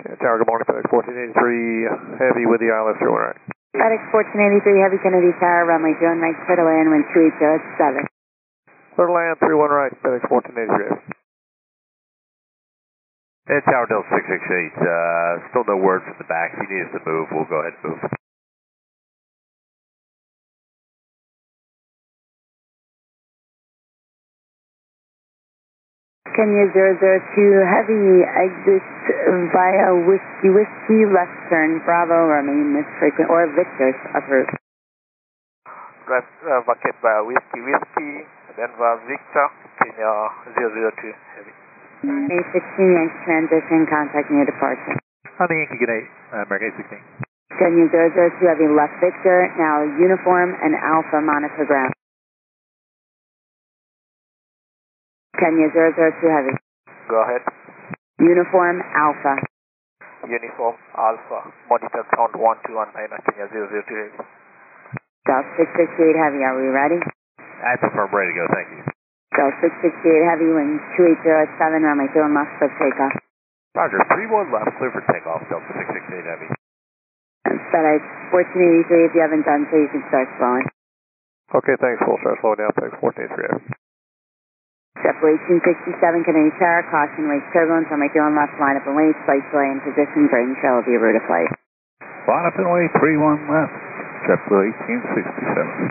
Tower, good morning, FedEx 1483 Heavy with the ILS 31 right. FedEx 1483 Heavy Kennedy Tower, runway 01 right, clear to land, wind 2807. Clear to land, 31 right, FedEx 1483 Heavy. Tower Delta 668, still no word from the back. If you need us to move, we'll go ahead and move. Kenya 002 Heavy, exit via Whiskey left turn, Bravo, remain this frequent, or Victor, approved. Left bucket via Whiskey, then via Victor, Kenya 002 Heavy. A16 Yankee transition, contact near departure. On the Yankee, good night, American 16. Kenya 002 Heavy, left Victor, now uniform and Alpha monitor ground. Kenya 002 Heavy. Go ahead. Uniform Alpha. Uniform Alpha, monitor ground 1219, Kenya 002 Heavy. Delta 668 Heavy, are we ready? I prefer ready to go, thank you. Delta 668 Heavy, wind 2807, runway 31 left for takeoff. Roger, 31 left, clear for takeoff, Delta 668 Heavy. And FedEx 1483, if you haven't done so, you can start slowing. Okay, thanks. We'll start slowing down, FedEx 1483 Heavy. JetBlue 1867, Kennedy Tower, caution, wake turbulence, runway 31 left, line up and wait, flight delay in position, brain shell will be a route of flight. Line up and wait, 31 left, JetBlue 1867.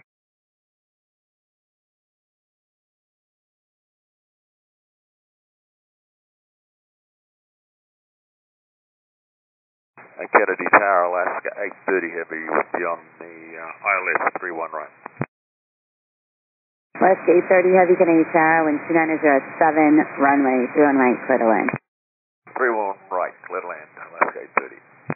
Kennedy Tower, Alaska 830 Heavy, will be on the ILS 31 right. Alaska 830 Heavy, Kennedy Tower, wind 2907, runway 31 right, clear to land. 31 right, clear to land, Alaska 830.